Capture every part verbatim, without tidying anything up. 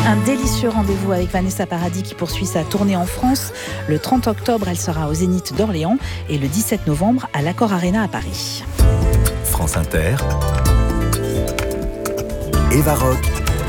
Un délicieux rendez-vous avec Vanessa Paradis qui poursuit sa tournée en France. Le trente octobre, elle sera au Zénith d'Orléans et le dix-sept novembre à l'Accor Arena à Paris. France Inter, Eva Rock,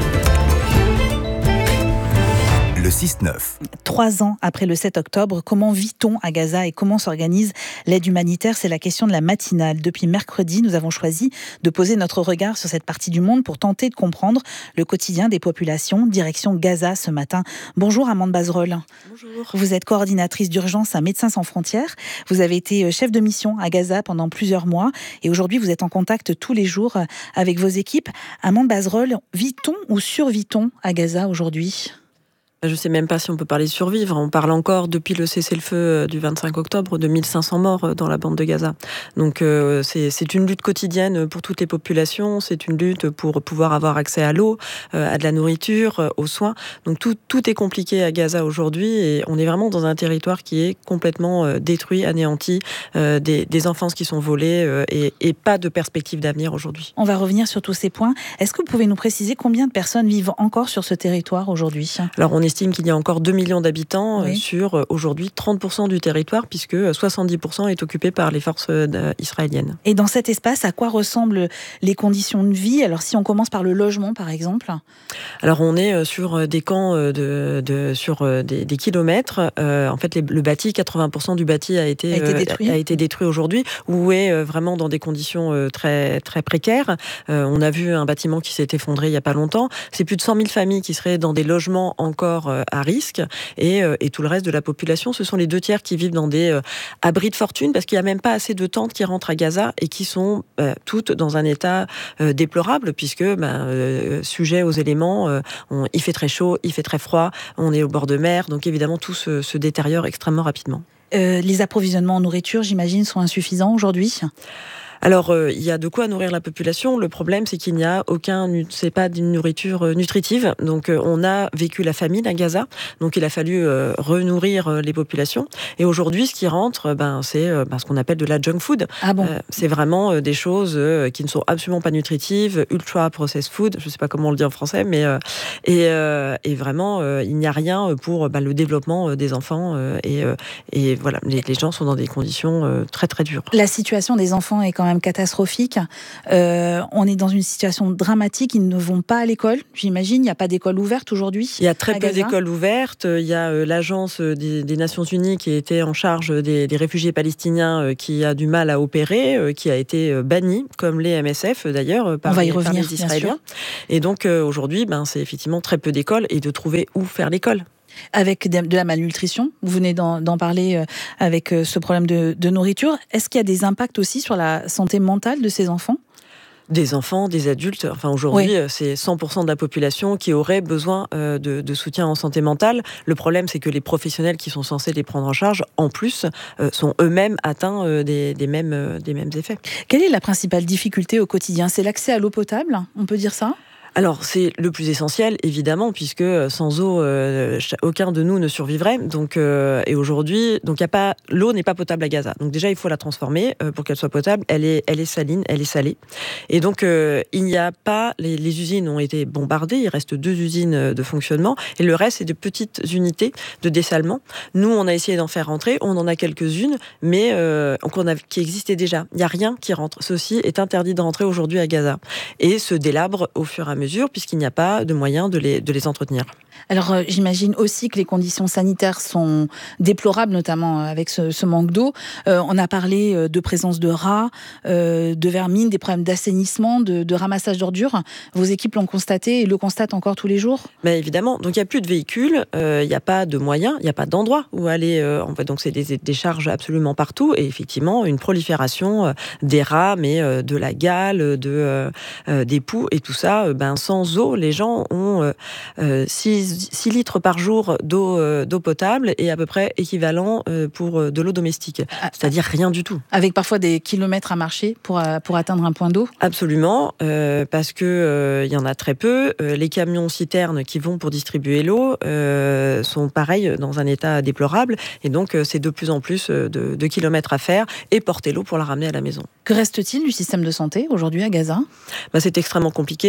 le six neuf. Trois ans après le sept octobre, comment vit-on à Gaza et comment s'organise l'aide humanitaire? C'est la question de la matinale. Depuis mercredi, nous avons choisi de poser notre regard sur cette partie du monde pour tenter de comprendre le quotidien des populations. Direction Gaza ce matin. Bonjour Amande Bazerolles. Bonjour. Vous êtes coordinatrice d'urgence à Médecins sans frontières. Vous avez été chef de mission à Gaza pendant plusieurs mois et aujourd'hui vous êtes en contact tous les jours avec vos équipes. Amande Bazerolles, vit-on ou survit-on à Gaza aujourd'hui ? Je ne sais même pas si on peut parler de survivre. On parle encore, depuis le cessez-le-feu du vingt-cinq octobre, de mille cinq cents morts dans la bande de Gaza. Donc euh, c'est, c'est une lutte quotidienne pour toutes les populations. C'est une lutte pour pouvoir avoir accès à l'eau, euh, à de la nourriture, euh, aux soins. Donc tout, tout est compliqué à Gaza aujourd'hui et on est vraiment dans un territoire qui est complètement euh, détruit, anéanti, euh, des, des enfances qui sont volées euh, et, et pas de perspective d'avenir aujourd'hui. On va revenir sur tous ces points. Est-ce que vous pouvez nous préciser combien de personnes vivent encore sur ce territoire aujourd'hui ? Alors on estime qu'il y a encore deux millions d'habitants oui. sur aujourd'hui trente pour cent du territoire, puisque soixante-dix pour cent est occupé par les forces israéliennes. Et dans cet espace, à quoi ressemblent les conditions de vie ? Alors si on commence par le logement, par exemple. Alors on est sur des camps de, de sur des, des kilomètres. Euh, en fait, les, le bâti, quatre-vingts pour cent du bâti a été, a été détruit, a été détruit aujourd'hui, ou est vraiment dans des conditions très très précaires. Euh, on a vu un bâtiment qui s'est effondré il y a pas longtemps. C'est plus de cent mille familles qui seraient dans des logements encore à risque, et, et tout le reste de la population, ce sont les deux tiers qui vivent dans des euh, abris de fortune, parce qu'il n'y a même pas assez de tentes qui rentrent à Gaza et qui sont euh, toutes dans un état euh, déplorable, puisque ben, euh, sujet aux éléments, euh, on, il fait très chaud, il fait très froid, on est au bord de mer, donc évidemment tout se, se détériore extrêmement rapidement. Euh, les approvisionnements en nourriture, j'imagine, sont insuffisants aujourd'hui ? Alors, euh, il y a de quoi nourrir la population. Le problème, c'est qu'il n'y a aucun, c'est pas d'une nourriture nutritive. Donc, euh, on a vécu la famine à Gaza. Donc, il a fallu euh, renourrir euh, les populations. Et aujourd'hui, ce qui rentre, ben, c'est euh, ben, ce qu'on appelle de la junk food. Ah bon euh, c'est vraiment euh, des choses euh, qui ne sont absolument pas nutritives, ultra processed food. Je ne sais pas comment on le dit en français, mais euh, et, euh, et vraiment, euh, il n'y a rien pour ben, le développement des enfants. Euh, et, euh, et voilà, les, les gens sont dans des conditions euh, très très dures. La situation des enfants est quand même catastrophique. Euh, on est dans une situation dramatique. Ils ne vont pas à l'école, j'imagine. Il n'y a pas d'école ouverte aujourd'hui. Il y a très peu Gaza. d'écoles ouvertes. Il y a euh, l'agence des, des Nations Unies qui était en charge des, des réfugiés palestiniens euh, qui a du mal à opérer, euh, qui a été euh, bannie, comme les M S F d'ailleurs, par, on va y les, revenir, par les Israéliens. Et donc euh, aujourd'hui, ben, c'est effectivement très peu d'écoles et de trouver où faire l'école. Avec de la malnutrition, vous venez d'en, d'en parler avec ce problème de, de nourriture. Est-ce qu'il y a des impacts aussi sur la santé mentale de ces enfants ? Des enfants, des adultes. Enfin, aujourd'hui, oui. c'est cent pour cent de la population qui aurait besoin euh, de, de soutien en santé mentale. Le problème, c'est que les professionnels qui sont censés les prendre en charge, en plus, euh, sont eux-mêmes atteints euh, des, des, mêmes, euh, des mêmes effets. Quelle est la principale difficulté au quotidien ? C'est l'accès à l'eau potable ? On peut dire ça ? Alors, c'est le plus essentiel, évidemment, puisque sans eau, euh, aucun de nous ne survivrait. Donc, euh, et aujourd'hui, donc y a pas, l'eau n'est pas potable à Gaza. Donc déjà, il faut la transformer euh, pour qu'elle soit potable. Elle est, elle est saline, elle est salée. Et donc, euh, il n'y a pas... Les, les usines ont été bombardées. Il reste deux usines de fonctionnement. Et le reste, c'est de petites unités de dessalement. Nous, on a essayé d'en faire rentrer. On en a quelques-unes, mais euh, qu'on a, qui existaient déjà. Il n'y a rien qui rentre. Ceci est interdit de rentrer aujourd'hui à Gaza. Et se délabre au fur et à mesure, puisqu'il n'y a pas de moyen de les, de les entretenir. Alors, euh, j'imagine aussi que les conditions sanitaires sont déplorables, notamment avec ce, ce manque d'eau. Euh, on a parlé de présence de rats, euh, de vermines, des problèmes d'assainissement, de, de ramassage d'ordures. Vos équipes l'ont constaté et le constatent encore tous les jours ? Mais évidemment. Donc, il n'y a plus de véhicules, euh, il n'y a pas de moyens, il n'y a pas d'endroit où aller. Euh, en fait, donc, c'est des, des charges absolument partout. Et effectivement, une prolifération euh, des rats, mais euh, de la gale, de, euh, euh, des poux et tout ça. Euh, ben, sans eau, les gens ont euh, euh, six litres par jour d'eau, euh, d'eau potable et à peu près équivalent euh, pour euh, de l'eau domestique. C'est-à-dire rien du tout. Avec parfois des kilomètres à marcher pour, euh, pour atteindre un point d'eau ? Absolument, euh, parce que euh, y en a très peu. Euh, les camions citernes qui vont pour distribuer l'eau euh, sont pareils dans un état déplorable. Et donc, euh, c'est de plus en plus de, de kilomètres à faire et porter l'eau pour la ramener à la maison. Que reste-t-il du système de santé aujourd'hui à Gaza ? Ben, c'est extrêmement compliqué. On le sait,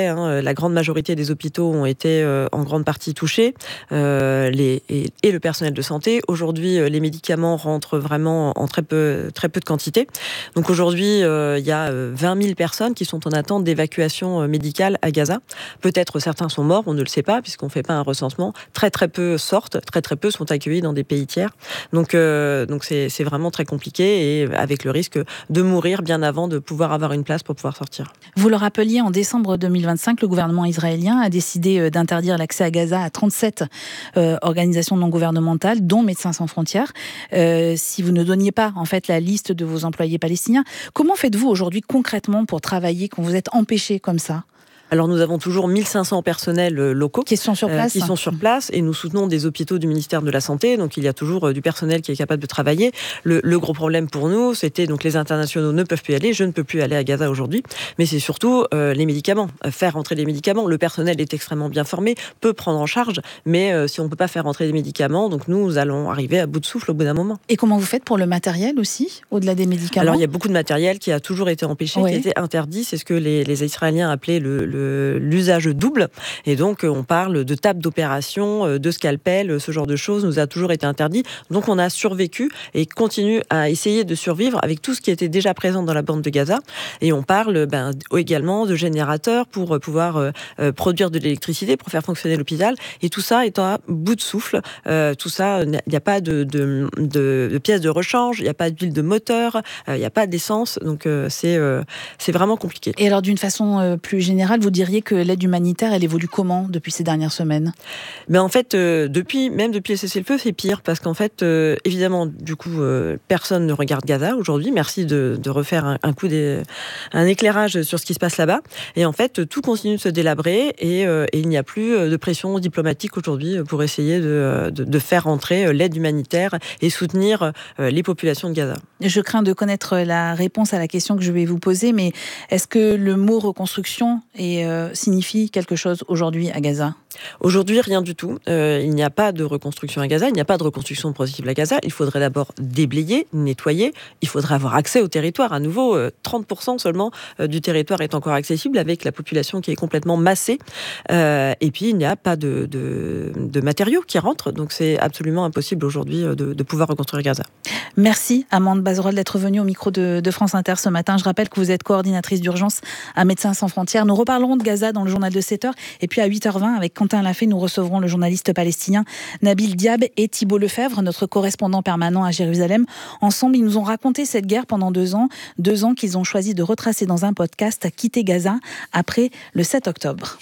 vrai, hein, la grande majorité des hôpitaux ont été euh, en grande partie touchés, euh, les, et, et le personnel de santé. Aujourd'hui, euh, les médicaments rentrent vraiment en très peu, très peu de quantité. Donc aujourd'hui, euh, il y a vingt mille personnes qui sont en attente d'évacuation médicale à Gaza. Peut-être certains sont morts, on ne le sait pas, puisqu'on ne fait pas un recensement. Très très peu sortent, très très peu sont accueillis dans des pays tiers. Donc, euh, donc c'est, c'est vraiment très compliqué, et avec le risque de mourir bien avant de pouvoir avoir une place pour pouvoir sortir. Vous le rappeliez, en décembre deux mille vingt-cinq, le gouvernement israélien a décidé d'interdire l'accès à Gaza à trente-sept euh, organisations non gouvernementales, dont Médecins sans frontières. Euh, si vous ne donniez pas en fait la liste de vos employés palestiniens, comment faites-vous aujourd'hui concrètement pour travailler quand vous êtes empêché comme ça ? Alors nous avons toujours mille cinq cents personnels locaux qui sont sur place, euh, qui sont sur place et nous soutenons des hôpitaux du ministère de la Santé, donc il y a toujours euh, du personnel qui est capable de travailler. Le, le gros problème pour nous, c'était donc les internationaux ne peuvent plus y aller, je ne peux plus aller à Gaza aujourd'hui, mais c'est surtout euh, les médicaments, faire rentrer les médicaments. Le personnel est extrêmement bien formé, peut prendre en charge, mais euh, si on ne peut pas faire rentrer des médicaments, donc nous, nous allons arriver à bout de souffle au bout d'un moment. Et comment vous faites pour le matériel aussi, au-delà des médicaments ? Alors il y a beaucoup de matériel qui a toujours été empêché, oui. qui a été interdit, c'est ce que les, les Israéliens appelaient le, le, l'usage double, et donc on parle de tables d'opération, de scalpel, ce genre de choses nous a toujours été interdit. Donc on a survécu et continue à essayer de survivre avec tout ce qui était déjà présent dans la bande de Gaza, et on parle ben, également de générateurs pour pouvoir euh, produire de l'électricité, pour faire fonctionner l'hôpital, et tout ça est à bout de souffle. Euh, tout ça, il n'y a pas de, de, de, de pièces de rechange, il n'y a pas d'huile de moteur, euh, il n'y a pas d'essence, donc euh, c'est, euh, c'est vraiment compliqué. Et alors d'une façon euh, plus générale, vous diriez que l'aide humanitaire, elle évolue comment depuis ces dernières semaines ? Mais en fait, euh, depuis, même depuis le cessez-le-feu, c'est pire, parce qu'en fait, euh, évidemment, du coup, euh, personne ne regarde Gaza aujourd'hui. Merci de, de refaire un, un coup des, un éclairage sur ce qui se passe là-bas. Et en fait, tout continue de se délabrer, et, euh, et il n'y a plus de pression diplomatique aujourd'hui pour essayer de, de, de faire entrer l'aide humanitaire et soutenir euh, les populations de Gaza. Je crains de connaître la réponse à la question que je vais vous poser, mais est-ce que le mot reconstruction est, euh, signifie quelque chose aujourd'hui à Gaza ? Aujourd'hui, rien du tout. Euh, il n'y a pas de reconstruction à Gaza, il n'y a pas de reconstruction possible à Gaza. Il faudrait d'abord déblayer, nettoyer. Il faudrait avoir accès au territoire. À nouveau, euh, trente pour cent seulement euh, du territoire est encore accessible, avec la population qui est complètement massée. Euh, et puis, il n'y a pas de, de, de matériaux qui rentrent. Donc, c'est absolument impossible aujourd'hui de, de pouvoir reconstruire Gaza. Merci, Amande Bazerolles, d'être venue au micro de, de France Inter ce matin. Je rappelle que vous êtes coordinatrice d'urgence à Médecins sans frontières. Nous reparlerons de Gaza dans le journal de sept heures. Et puis à huit heures vingt, avec Quentin Lafay, nous recevrons le journaliste palestinien Nabil Diab et Thibault Lefebvre, notre correspondant permanent à Jérusalem. Ensemble, ils nous ont raconté cette guerre pendant deux ans. Deux ans qu'ils ont choisi de retracer dans un podcast, Quitter Gaza, après le sept octobre.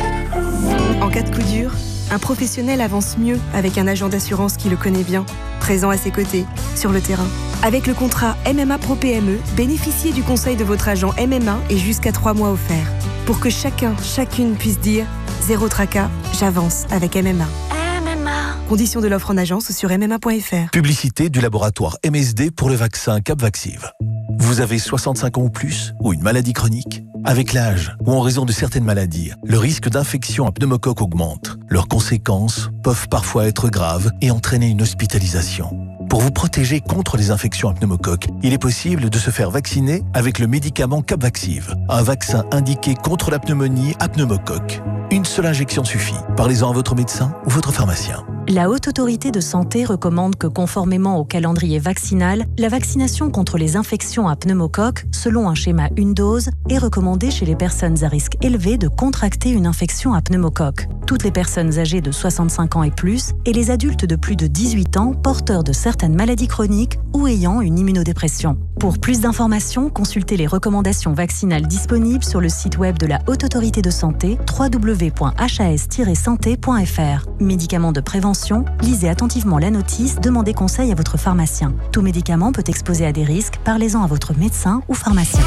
En cas de coup dur, un professionnel avance mieux avec un agent d'assurance qui le connaît bien, présent à ses côtés, sur le terrain. Avec le contrat M M A Pro P M E, bénéficiez du conseil de votre agent M M A et jusqu'à trois mois offerts. Pour que chacun, chacune puisse dire « Zéro tracas, j'avance avec M M A ». M M A. Conditions de l'offre en agence ou sur m m a point f r. Publicité du laboratoire M S D pour le vaccin Capvaxive. Vous avez soixante-cinq ans ou plus, ou une maladie chronique ? Avec l'âge, ou en raison de certaines maladies, le risque d'infection à pneumocoque augmente. Leurs conséquences peuvent parfois être graves et entraîner une hospitalisation. Pour vous protéger contre les infections à pneumocoque, il est possible de se faire vacciner avec le médicament Capvaxive, un vaccin indiqué contre la pneumonie à pneumocoque. Une seule injection suffit. Parlez-en à votre médecin ou votre pharmacien. La Haute Autorité de Santé recommande que, conformément au calendrier vaccinal, la vaccination contre les infections à pneumocoque, selon un schéma une dose, est recommandée chez les personnes à risque élevé de contracter une infection à pneumocoque. Toutes les personnes âgées de soixante-cinq ans et plus, et les adultes de plus de dix-huit ans porteurs de certaines maladies chroniques ou ayant une immunodépression. Pour plus d'informations, consultez les recommandations vaccinales disponibles sur le site web de la Haute Autorité de Santé, w w w point h a s tiret santé point f r. Médicaments de prévention, lisez attentivement la notice, demandez conseil à votre pharmacien. Tout médicament peut exposer à des risques, parlez-en à votre médecin ou pharmacien.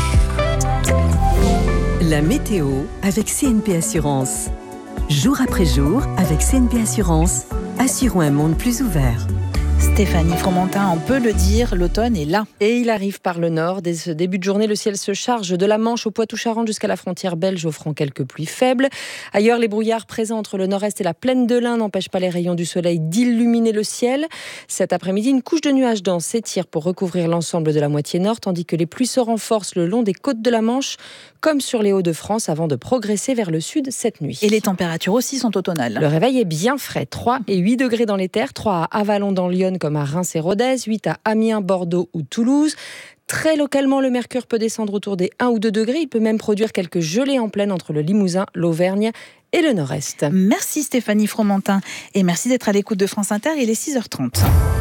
La météo avec C N P Assurance. Jour après jour, avec C N P Assurance, assurons un monde plus ouvert. Stéphanie Fromentin, on peut le dire, l'automne est là. Et il arrive par le nord. Dès ce début de journée, le ciel se charge de la Manche au Poitou-Charentes jusqu'à la frontière belge, offrant quelques pluies faibles. Ailleurs, les brouillards présents entre le nord-est et la plaine de l'Ain n'empêchent pas les rayons du soleil d'illuminer le ciel. Cet après-midi, une couche de nuages denses s'étire pour recouvrir l'ensemble de la moitié nord, tandis que les pluies se renforcent le long des côtes de la Manche, comme sur les Hauts-de-France, avant de progresser vers le sud cette nuit. Et les températures aussi sont automnales. Le réveil est bien frais. trois et huit degrés dans les terres, trois à Avalon dans l'Yonne comme à Reims et Rodez, huit à Amiens, Bordeaux ou Toulouse. Très localement, le mercure peut descendre autour des un ou deux degrés. Il peut même produire quelques gelées en plaine entre le Limousin, l'Auvergne et le Nord-Est. Merci Stéphanie Fromentin et merci d'être à l'écoute de France Inter. Il est six heures trente.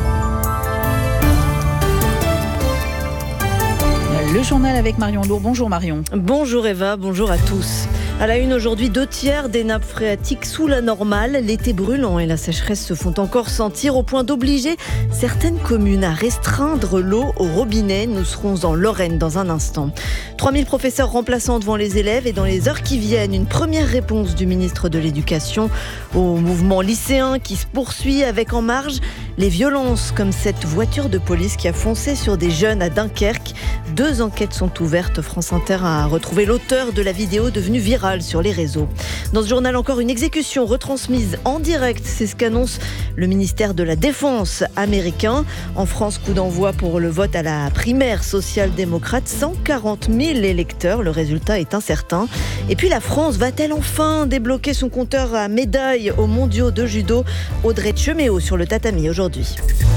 Le journal avec Marion Lourd. Bonjour Marion. Bonjour Eva, bonjour à tous. À la une aujourd'hui, deux tiers des nappes phréatiques sous la normale. L'été brûlant et la sécheresse se font encore sentir au point d'obliger certaines communes à restreindre l'eau au robinet. Nous serons en Lorraine dans un instant. trois mille professeurs remplaçants devant les élèves et dans les heures qui viennent, une première réponse du ministre de l'Éducation au mouvement lycéen qui se poursuit avec en marge les violences comme cette voiture de police qui a foncé sur des jeunes à Dunkerque. Deux enquêtes sont ouvertes. France Inter a retrouvé l'auteur de la vidéo devenue virale sur les réseaux. Dans ce journal, encore une exécution retransmise en direct. C'est ce qu'annonce le ministère de la Défense américain. En France, coup d'envoi pour le vote à la primaire social-démocrate. cent quarante mille électeurs. Le résultat est incertain. Et puis la France va-t-elle enfin débloquer son compteur à médailles aux mondiaux de judo? Audrey Cheméo sur le tatami aujourd'hui.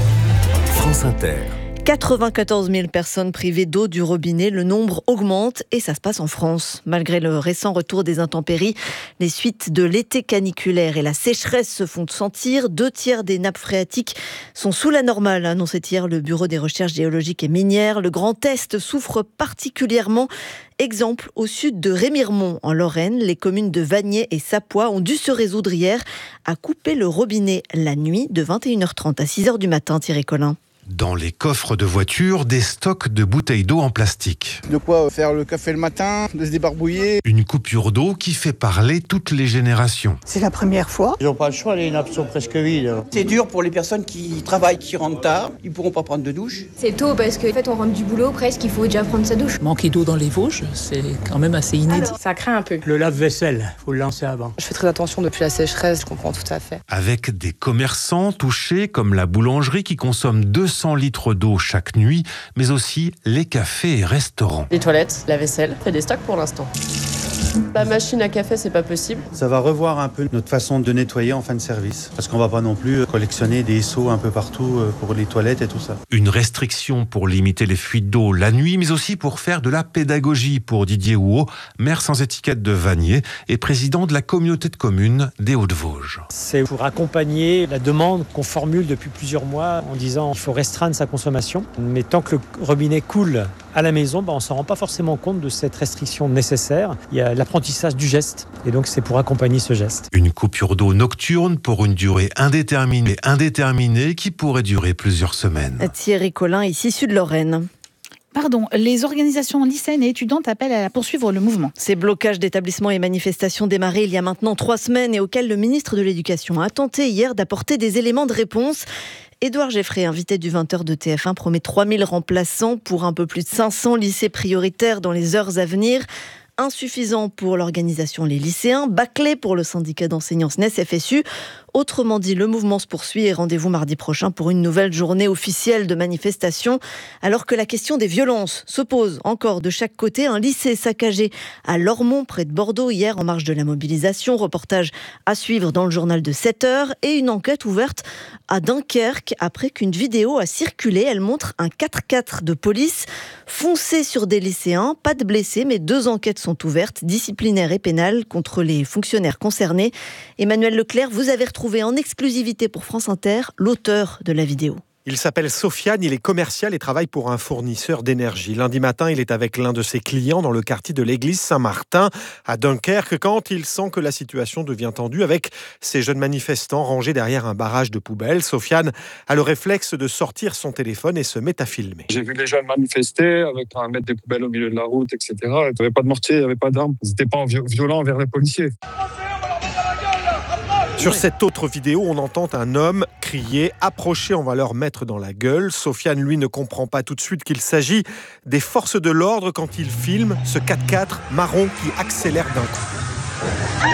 France Inter. quatre-vingt-quatorze mille personnes privées d'eau du robinet. Le nombre augmente et ça se passe en France. Malgré le récent retour des intempéries, les suites de l'été caniculaire et la sécheresse se font sentir. Deux tiers des nappes phréatiques sont sous la normale, annonçait hier le Bureau des recherches géologiques et minières. Le Grand Est souffre particulièrement. Exemple, au sud de Rémiremont, en Lorraine, les communes de Vagney et Sapois ont dû se résoudre hier à couper le robinet la nuit de vingt et une heures trente à six heures du matin. Thierry Collin. Dans les coffres de voitures, des stocks de bouteilles d'eau en plastique. De quoi faire le café le matin, de se débarbouiller. Une coupure d'eau qui fait parler toutes les générations. C'est la première fois. Ils n'ont pas le choix, les nappes sont presque vides. C'est dur pour les personnes qui travaillent, qui rentrent tard. Ils ne pourront pas prendre de douche. C'est tôt parce qu'en fait on rentre du boulot, presque il faut déjà prendre sa douche. Manquer d'eau dans les Vosges, c'est quand même assez inédit. Alors, ça craint un peu. Le lave-vaisselle, il faut le lancer avant. Je fais très attention depuis la sécheresse, je comprends tout à fait. Avec des commerçants touchés comme la boulangerie qui consomme deux cents litres d'eau chaque nuit, mais aussi les cafés et restaurants. Les toilettes, la vaisselle, fait des stocks pour l'instant. La machine à café, c'est pas possible. Ça va revoir un peu notre façon de nettoyer en fin de service. Parce qu'on va pas non plus collectionner des seaux un peu partout pour les toilettes et tout ça. Une restriction pour limiter les fuites d'eau la nuit, mais aussi pour faire de la pédagogie pour Didier Houot, maire sans étiquette de Vagney et président de la communauté de communes des Hauts-de-Vosges. C'est pour accompagner la demande qu'on formule depuis plusieurs mois en disant qu'il faut restreindre sa consommation. Mais tant que le robinet coule à la maison, bah on ne s'en rend pas forcément compte de cette restriction nécessaire. Il y a l'apprentissage du geste et donc c'est pour accompagner ce geste. Une coupure d'eau nocturne pour une durée indéterminée, indéterminée qui pourrait durer plusieurs semaines. Thierry Collin, ici Sud-Lorraine. Pardon, les organisations lycéennes et étudiantes appellent à poursuivre le mouvement. Ces blocages d'établissements et manifestations démarrés il y a maintenant trois semaines et auxquels le ministre de l'Éducation a tenté hier d'apporter des éléments de réponse. Édouard Geffray, invité du vingt heures de T F un, promet trois mille remplaçants pour un peu plus de cinq cents lycées prioritaires dans les heures à venir. Insuffisant pour l'organisation Les Lycéens, bâclé pour le syndicat d'enseignants S N E S F S U. Autrement dit, le mouvement se poursuit et rendez-vous mardi prochain pour une nouvelle journée officielle de manifestation. Alors que la question des violences se pose encore de chaque côté, un lycée saccagé à Lormont, près de Bordeaux, hier en marge de la mobilisation. Reportage à suivre dans le journal de sept heures et une enquête ouverte à Dunkerque après qu'une vidéo a circulé. Elle montre un quatre-quatre de police foncer sur des lycéens. Pas de blessés, mais deux enquêtes sont ouvertes, disciplinaires et pénales, contre les fonctionnaires concernés. Emmanuel Leclerc, vous avez retrouvé en exclusivité pour France Inter l'auteur de la vidéo. Il s'appelle Sofiane, il est commercial et travaille pour un fournisseur d'énergie. Lundi matin, il est avec l'un de ses clients dans le quartier de l'église Saint-Martin à Dunkerque quand il sent que la situation devient tendue avec ces jeunes manifestants rangés derrière un barrage de poubelles. Sofiane a le réflexe de sortir son téléphone et se met à filmer. J'ai vu les jeunes manifester avec un mettre des poubelles au milieu de la route, et cetera. Il n'y avait pas de mortier, il n'y avait pas d'armes. Ils n'étaient pas violents envers les policiers. Je Sur cette autre vidéo, on entend un homme crier « Approchez, on va leur mettre dans la gueule ». Sofiane, lui, ne comprend pas tout de suite qu'il s'agit des forces de l'ordre quand il filme ce quatre-quatre marron qui accélère d'un coup.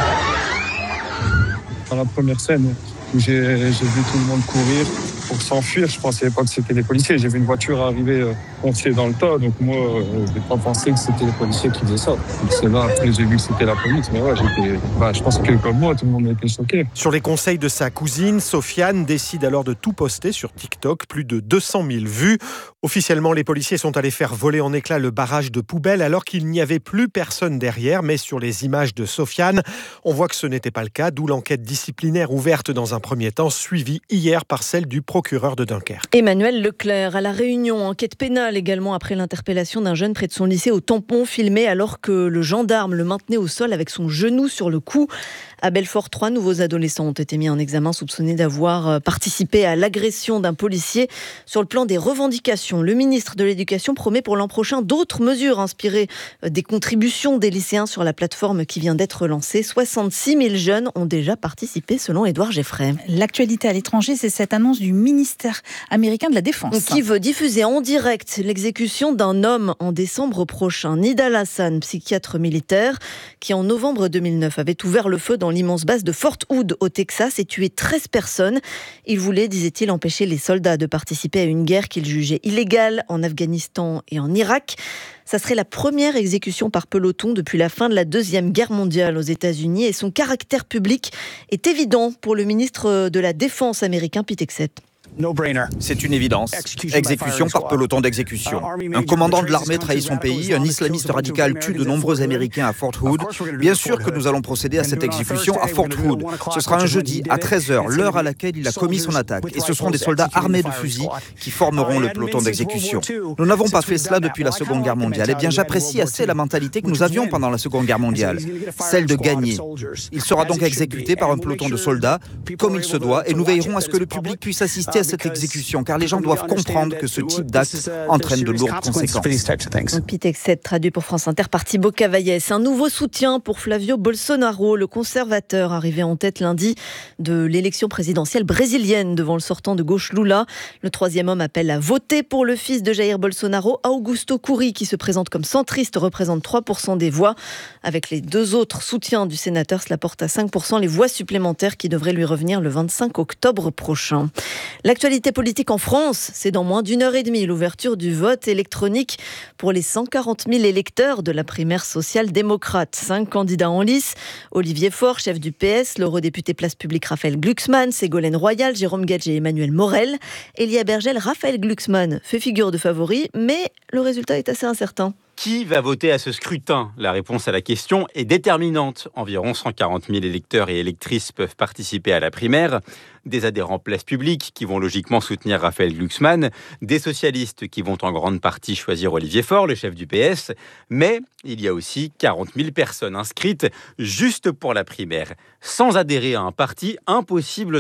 Dans la première scène, où j'ai, j'ai vu tout le monde courir pour s'enfuir, je pensais pas que c'était les policiers. J'ai vu une voiture arriver euh, foncer dans le tas, donc moi, euh, j'ai pas pensé que c'était les policiers qui faisaient ça. Donc c'est là, après, j'ai vu que c'était la police, mais ouais, j'étais, bah, je pense que comme moi, tout le monde a été choqué. Sur les conseils de sa cousine, Sofiane décide alors de tout poster sur TikTok, plus de deux cent mille vues. Officiellement, les policiers sont allés faire voler en éclats le barrage de poubelles alors qu'il n'y avait plus personne derrière, mais sur les images de Sofiane, on voit que ce n'était pas le cas, d'où l'enquête disciplinaire ouverte dans un premier temps, suivie hier par celle du procureur de Dunkerque. Emmanuel Leclerc à La Réunion, enquête pénale également après l'interpellation d'un jeune près de son lycée au tampon, filmé alors que le gendarme le maintenait au sol avec son genou sur le cou. À Belfort, trois nouveaux adolescents ont été mis en examen soupçonnés d'avoir participé à l'agression d'un policier. Sur le plan des revendications, le ministre de l'Éducation promet pour l'an prochain d'autres mesures inspirées des contributions des lycéens sur la plateforme qui vient d'être lancée. soixante-six mille jeunes ont déjà participé selon Édouard Geffray. L'actualité à l'étranger, c'est cette annonce du ministère américain de la Défense. Qui veut diffuser en direct l'exécution d'un homme en décembre prochain. Nidal Hassan, psychiatre militaire, qui en novembre deux mille neuf avait ouvert le feu dans l'immense base de Fort Hood au Texas et tué treize personnes. Il voulait, disait-il, empêcher les soldats de participer à une guerre qu'il jugeait illégale en Afghanistan et en Irak. Ça serait la première exécution par peloton depuis la fin de la Deuxième Guerre mondiale aux États-Unis et son caractère public est évident pour le ministre de la Défense américain Pete Hegseth. C'est une évidence. Exécution par peloton d'exécution. Un commandant de l'armée trahit son pays, un islamiste radical tue de nombreux Américains à Fort Hood. Bien sûr que nous allons procéder à cette exécution à Fort Hood. Ce sera un jeudi à treize heures, l'heure à laquelle il a commis son attaque. Et ce seront des soldats armés de fusils qui formeront le peloton d'exécution. Nous n'avons pas fait cela depuis la Seconde Guerre mondiale. Eh bien, j'apprécie assez la mentalité que nous avions pendant la Seconde Guerre mondiale, celle de gagner. Il sera donc exécuté par un peloton de soldats, comme il se doit, et nous veillerons à ce que le public puisse assister à cette exécution, car les gens doivent comprendre que ce type d'acte entraîne de lourdes conséquences. Pete Hegseth, traduit pour France Inter par Thibaut Cavaillès. Un nouveau soutien pour Flavio Bolsonaro, le conservateur arrivé en tête lundi de l'élection présidentielle brésilienne devant le sortant de gauche Lula. Le troisième homme appelle à voter pour le fils de Jair Bolsonaro, Augusto Cury, qui se présente comme centriste, représente trois pour cent des voix. Avec les deux autres soutiens du sénateur, cela porte à cinq pour cent les voix supplémentaires qui devraient lui revenir le vingt-cinq octobre prochain. L'actualité politique en France, c'est dans moins d'une heure et demie l'ouverture du vote électronique pour les cent quarante mille électeurs de la primaire social-démocrate. Cinq candidats en lice, Olivier Faure, chef du P S, l'eurodéputé Place Publique Raphaël Glucksmann, Ségolène Royal, Jérôme Gadget et Emmanuel Morel. Elia Bergel, Raphaël Glucksmann fait figure de favori, mais le résultat est assez incertain. Qui va voter à ce scrutin ? La réponse à la question est déterminante. Environ cent quarante mille électeurs et électrices peuvent participer à la primaire. Des adhérents Place Publique qui vont logiquement soutenir Raphaël Glucksmann, des socialistes qui vont en grande partie choisir Olivier Faure, le chef du P S. Mais il y a aussi quarante mille personnes inscrites juste pour la primaire. Sans adhérer à un parti, impossible